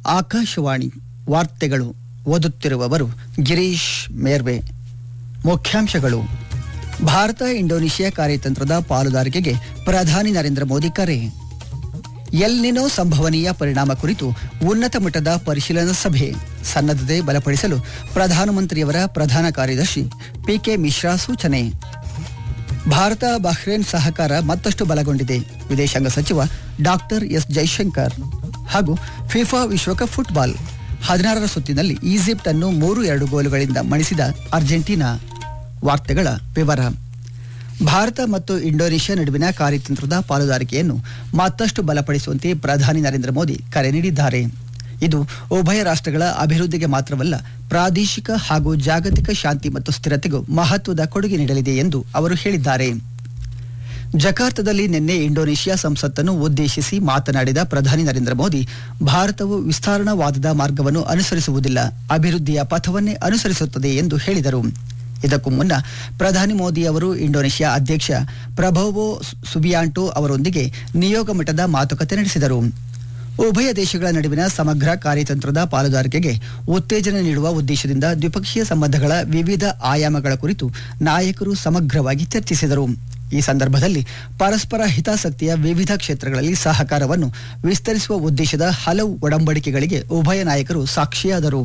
ಆಕಾಶವಾಣಿ ವಾರ್ತೆಗಳು ಓದುತ್ತಿರುವವರು ಗಿರೀಶ್ ಮೇರ್ವೆ. ಮುಖ್ಯಾಂಶಗಳು. ಭಾರತ ಇಂಡೋನೇಷಿಯಾ ಕಾರ್ಯತಂತ್ರದ ಪಾಲುದಾರಿಕೆಗೆ ಪ್ರಧಾನಿ ನರೇಂದ್ರ ಮೋದಿ ಕರೆ. ಎಲ್ ನಿನೋ ಸಂಭವನೀಯ ಪರಿಣಾಮ ಕುರಿತು ಉನ್ನತ ಮಟ್ಟದ ಪರಿಶೀಲನಾ ಸಭೆ. ಸನ್ನದ್ಧತೆ ಬಲಪಡಿಸಲು ಪ್ರಧಾನಮಂತ್ರಿಯವರ ಪ್ರಧಾನ ಕಾರ್ಯದರ್ಶಿ ಪಿಕೆ ಮಿಶ್ರಾ ಸೂಚನೆ. ಭಾರತ ಬಹ್ರೇನ್ ಸಹಕಾರ ಮತ್ತಷ್ಟು ಬಲಗೊಂಡಿದೆ. ವಿದೇಶಾಂಗ ಸಚಿವ ಡಾಕ್ಟರ್ ಎಸ್ ಜೈಶಂಕರ್. ಹಾಗೂ ಫಿಫಾ ವಿಶ್ವಕಪ್ ಫುಟ್ಬಾಲ್ 16ರ ಸುತ್ತಿನಲ್ಲಿ ಈಜಿಪ್ಟ್ ಅನ್ನು 3-2 ಗೋಲುಗಳಿಂದ ಮಣಿಸಿದ ಅರ್ಜೆಂಟೀನಾ. ವಾರ್ತೆಗಳ ವಿವರ. ಭಾರತ ಮತ್ತು ಇಂಡೋನೇಷ್ಯಾ ನಡುವಿನ ಕಾರ್ಯತಂತ್ರದ ಪಾಲುದಾರಿಕೆಯನ್ನು ಮತ್ತಷ್ಟು ಬಲಪಡಿಸುವಂತೆ ಪ್ರಧಾನಿ ನರೇಂದ್ರ ಮೋದಿ ಕರೆ ನೀಡಿದ್ದಾರೆ. ಇದು ಉಭಯ ರಾಷ್ಟ್ರಗಳ ಅಭಿವೃದ್ಧಿಗೆ ಮಾತ್ರವಲ್ಲ, ಪ್ರಾದೇಶಿಕ ಹಾಗೂ ಜಾಗತಿಕ ಶಾಂತಿ ಮತ್ತು ಸ್ಥಿರತೆಗೂ ಮಹತ್ವದ ಕೊಡುಗೆ ನೀಡಲಿದೆ ಎಂದು ಅವರು ಹೇಳಿದ್ದಾರೆ. ಜಕಾರ್ತದಲ್ಲಿ ನಿನ್ನೆ ಇಂಡೋನೇಷ್ಯಾ ಸಂಸತ್ತನ್ನು ಉದ್ದೇಶಿಸಿ ಮಾತನಾಡಿದ ಪ್ರಧಾನಿ ನರೇಂದ್ರ ಮೋದಿ, ಭಾರತವು ವಿಸ್ತರಣಾವಾದದ ಮಾರ್ಗವನ್ನು ಅನುಸರಿಸುವುದಿಲ್ಲ, ಅಭಿವೃದ್ಧಿಯ ಪಥವನ್ನೇ ಅನುಸರಿಸುತ್ತದೆ ಎಂದು ಹೇಳಿದರು. ಇದಕ್ಕೂ ಮುನ್ನ ಪ್ರಧಾನಿ ಮೋದಿ ಅವರು ಇಂಡೋನೇಷ್ಯಾ ಅಧ್ಯಕ್ಷ ಪ್ರಬೋವೋ ಸುಬಿಯಾಂಟೋ ಅವರೊಂದಿಗೆ ನಿಯೋಗ ಮಟ್ಟದ ಮಾತುಕತೆ ನಡೆಸಿದರು. ಉಭಯ ದೇಶಗಳ ನಡುವಿನ ಸಮಗ್ರ ಕಾರ್ಯತಂತ್ರದ ಪಾಲುದಾರಿಕೆಗೆ ಉತ್ತೇಜನ ನೀಡುವ ಉದ್ದೇಶದಿಂದ ದ್ವಿಪಕ್ಷೀಯ ಸಂಬಂಧಗಳ ವಿವಿಧ ಆಯಾಮಗಳ ಕುರಿತು ನಾಯಕರು ಸಮಗ್ರವಾಗಿ ಚರ್ಚಿಸಿದರು. ಈ ಸಂದರ್ಭದಲ್ಲಿ ಪರಸ್ಪರ ಹಿತಾಸಕ್ತಿಯ ವಿವಿಧ ಕ್ಷೇತ್ರಗಳಲ್ಲಿ ಸಹಕಾರವನ್ನು ವಿಸ್ತರಿಸುವ ಉದ್ದೇಶದ ಹಲವು ಒಡಂಬಡಿಕೆಗಳಿಗೆ ಉಭಯ ನಾಯಕರು ಸಾಕ್ಷಿಯಾದರು.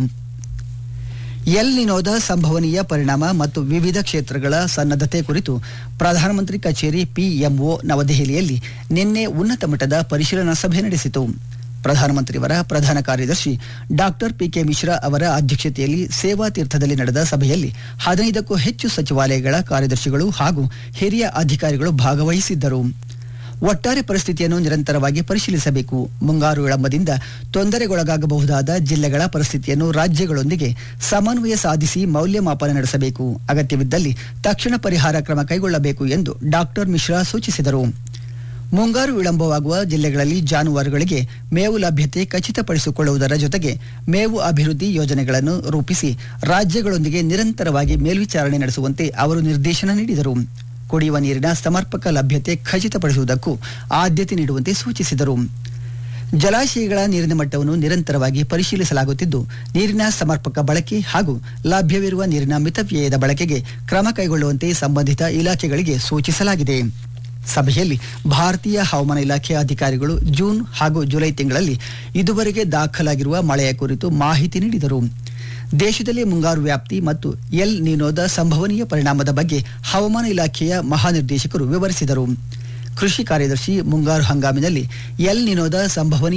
ಎಲ್ ನಿನೋದ ಸಂಭವನೀಯ ಪರಿಣಾಮ ಮತ್ತು ವಿವಿಧ ಕ್ಷೇತ್ರಗಳ ಸನ್ನದ್ಧತೆ ಕುರಿತು ಪ್ರಧಾನಮಂತ್ರಿ ಕಚೇರಿ ಪಿಎಂಒ ನವದೆಹಲಿಯಲ್ಲಿ ನಿನ್ನೆ ಉನ್ನತ ಮಟ್ಟದ ಪರಿಶೀಲನಾ ಸಭೆ ನಡೆಸಿತು. ಪ್ರಧಾನಮಂತ್ರಿಯವರ ಪ್ರಧಾನ ಕಾರ್ಯದರ್ಶಿ ಡಾಕ್ಟರ್ ಪಿಕೆ ಮಿಶ್ರಾ ಅವರ ಅಧ್ಯಕ್ಷತೆಯಲ್ಲಿ ಸೇವಾ ತೀರ್ಥದಲ್ಲಿ ನಡೆದ ಸಭೆಯಲ್ಲಿ 15ಕ್ಕೂ ಹೆಚ್ಚು ಸಚಿವಾಲಯಗಳ ಕಾರ್ಯದರ್ಶಿಗಳು ಹಾಗೂ ಹಿರಿಯ ಅಧಿಕಾರಿಗಳು ಭಾಗವಹಿಸಿದ್ದರು. ಒಟ್ಟಾರೆ ಪರಿಸ್ಥಿತಿಯನ್ನು ನಿರಂತರವಾಗಿ ಪರಿಶೀಲಿಸಬೇಕು, ಮುಂಗಾರು ವಿಳಂಬದಿಂದ ತೊಂದರೆಗೊಳಗಾಗಬಹುದಾದ ಜಿಲ್ಲೆಗಳ ಪರಿಸ್ಥಿತಿಯನ್ನು ರಾಜ್ಯಗಳೊಂದಿಗೆ ಸಮನ್ವಯ ಸಾಧಿಸಿ ಮೌಲ್ಯಮಾಪನ ನಡೆಸಬೇಕು, ಅಗತ್ಯವಿದ್ದಲ್ಲಿ ತಕ್ಷಣ ಪರಿಹಾರ ಕ್ರಮ ಕೈಗೊಳ್ಳಬೇಕು ಎಂದು ಡಾಕ್ಟರ್ ಮಿಶ್ರಾ ಸೂಚಿಸಿದರು. ಮುಂಗಾರು ವಿಳಂಬವಾಗುವ ಜಿಲ್ಲೆಗಳಲ್ಲಿ ಜಾನುವಾರುಗಳಿಗೆ ಮೇವು ಲಭ್ಯತೆ ಖಚಿತಪಡಿಸಿಕೊಳ್ಳುವುದರ ಜೊತೆಗೆ ಮೇವು ಅಭಿವೃದ್ಧಿ ಯೋಜನೆಗಳನ್ನು ರೂಪಿಸಿ ರಾಜ್ಯಗಳೊಂದಿಗೆ ನಿರಂತರವಾಗಿ ಮೇಲ್ವಿಚಾರಣೆ ನಡೆಸುವಂತೆ ಅವರು ನಿರ್ದೇಶನ ನೀಡಿದರು. ಕುಡಿಯುವ ನೀರಿನ ಸಮರ್ಪಕ ಲಭ್ಯತೆ ಖಚಿತಪಡಿಸುವುದಕ್ಕೂ ಆದ್ಯತೆ ನೀಡುವಂತೆ ಸೂಚಿಸಿದರು. ಜಲಾಶಯಗಳ ನೀರಿನ ಮಟ್ಟವನ್ನು ನಿರಂತರವಾಗಿ ಪರಿಶೀಲಿಸಲಾಗುತ್ತಿದ್ದು, ನೀರಿನ ಸಮರ್ಪಕ ಬಳಕೆ ಹಾಗೂ ಲಭ್ಯವಿರುವ ನೀರಿನ ಮಿತವ್ಯಯದ ಬಳಕೆಗೆ ಕ್ರಮ ಕೈಗೊಳ್ಳುವಂತೆ ಸಂಬಂಧಿತ ಇಲಾಖೆಗಳಿಗೆ ಸೂಚಿಸಲಾಗಿದೆ. ಸಭೆಯಲ್ಲಿ ಭಾರತೀಯ ಹವಾಮಾನ ಇಲಾಖೆ ಅಧಿಕಾರಿಗಳು ಜೂನ್ ಹಾಗೂ ಜುಲೈ ತಿಂಗಳಲ್ಲಿ ಇದುವರೆಗೆ ದಾಖಲಾಗಿರುವ ಮಳೆಯ ಕುರಿತು ಮಾಹಿತಿ ನೀಡಿದರು. ದೇಶದಲ್ಲಿ ಮುಂಗಾರು ವ್ಯಾಪ್ತಿ ಮತ್ತು ಎಲ್ ನಿನೋದ ಸಂಭವನೀಯ ಪರಿಣಾಮದ ಬಗ್ಗೆ ಹವಾಮಾನ ಇಲಾಖೆಯ ಮಹಾನಿರ್ದೇಶಕರು ವಿವರಿಸಿದರು. ಕೃಷಿ ಕಾರ್ಯದರ್ಶಿ ಮುಂಗಾರು ಹಂಗಾಮಿನಲ್ಲಿ ಎಲ್ ನಿನೋದ ಸಂಭವನೀಯ